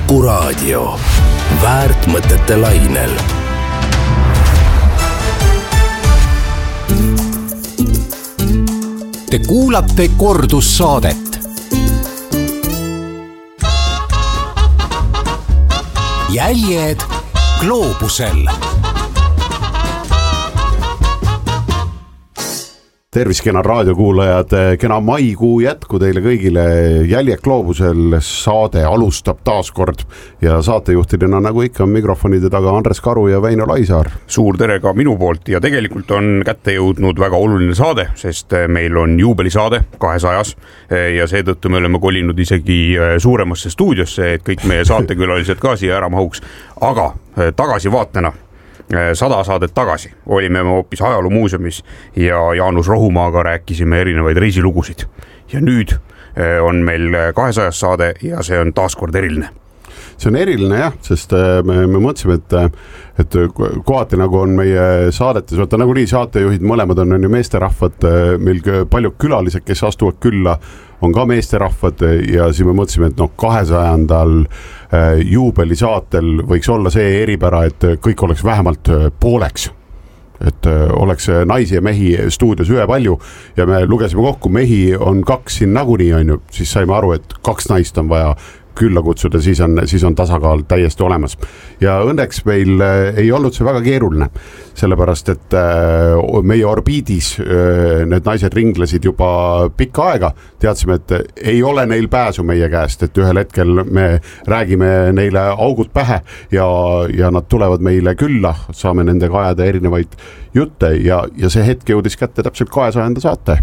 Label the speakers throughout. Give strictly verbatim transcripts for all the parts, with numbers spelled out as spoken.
Speaker 1: Kuku Raadio. Väärt mõtete lainel. Te kuulate kordussaadet. Jäljed gloobusel.
Speaker 2: Tervis, kena raadiokuulajad, kena maikuu jätku teile kõigile. Jäljed gloobusel saade alustab taas kord ja saatejuhtidena nagu ikka mikrofonide taga Andres Karu ja Väino Laisaar.
Speaker 3: Suur tere ka minu poolt ja tegelikult on kätte jõudnud väga oluline saade, sest meil on juubelisaade kahesajas ja seetõttu me oleme kolinud isegi suuremasse stuudiosse, et kõik meie saatekülalised ka siia ära mahuks, aga tagasivaatena sada saadet tagasi olime me hoopis ajaloomuuseumis ja Jaanus Rohumaaga rääkisime erinevaid reisilugusid. Ja nüüd on meil kahesajas saade ja see on taaskord eriline.
Speaker 2: See on eriline jah, sest me, me mõtlesime, et, et kohati nagu on meie saadetes, võtta nagu nii saatejuhid, mõlemad on, on ju meesterahvad, meil palju külalised, kes astuvad külla, on ka meesterahvad ja siis me mõtlesime, et noh, kahesajandal juubelisaatel võiks olla see eripära, et kõik oleks vähemalt pooleks. Et oleks naisi ja mehi stuudios ühe palju ja me lugesime kokku, mehi on kaks siin nagunii on ju, siis saime aru, et kaks naist on vaja külla kutsuda, siis on, siis on tasakaal täiesti olemas. Ja õnneks meil ei olnud see väga keeruline, sellepärast et meie orbiidis need naised ringlesid juba pikka aega. Teadsime, et ei ole neil pääsu meie käest, et ühel hetkel me räägime neile augud pähe ja, ja nad tulevad meile külla, saame nendega ajada erinevaid jutte ja, ja see hetk jõudis kätte täpselt kahesajanda saate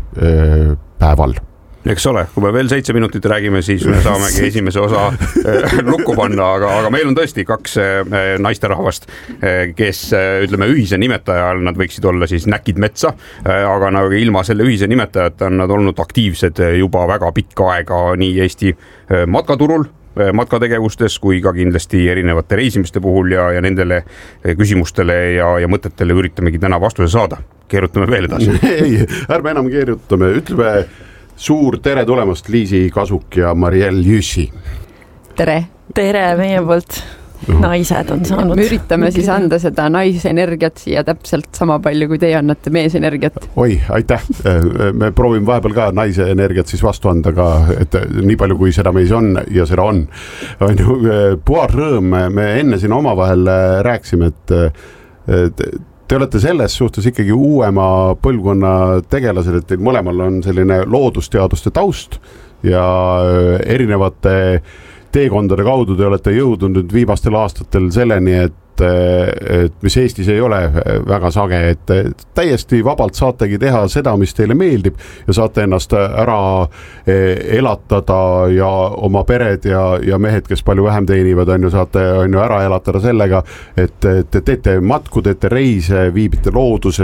Speaker 2: päeval.
Speaker 3: Eks ole, kui me veel seitse minutit räägime, siis me saamegi esimese osa lukku panna, aga, aga meil on tõesti kaks naisterahvast, kes ütleme ühise nimetaja all, nad võiksid olla siis näkid metsa, aga nagu ilma selle ühise nimetajata on nad olnud aktiivsed juba väga pikka aega nii Eesti matkaturul, matkategevustes kui ka kindlasti erinevate reisimiste puhul ja, ja nendele küsimustele ja, ja mõtetele üritamegi täna vastuse saada. Keerutame veel edasi.
Speaker 2: Ei, ärme enam keerutame, ütleme suur tere tulemast Liisi Kasuk ja Marielle Jüssi.
Speaker 4: Tere. Tere meie poolt. Naised on saanud.
Speaker 5: Me üritame siis anda seda naisenergiat siia täpselt sama palju, kui teie annate meesenergiat.
Speaker 2: Oi, aitäh. Me proovime vahepeal ka naise energiat siis vastu anda ka, et nii palju kui seda meis on ja seda on. on ju, puhas rõõm, me enne siin omavahel rääksime, et, et te olete selles suhtes ikkagi uuema põlvkonna tegelased, et teil mõlemal on selline loodusteaduste taust ja erinevate teekondade kaudu te olete jõudnud nüüd viimastel aastatel selleni, et, et mis Eestis ei ole väga sage, et täiesti vabalt saategi teha seda, mis teile meeldib ja saate ennast ära elatada ja oma pered ja, ja mehed, kes palju vähem teenivad, on ju, saate on ju ära elatada sellega, et te teete matku, teete reise, viibite looduses,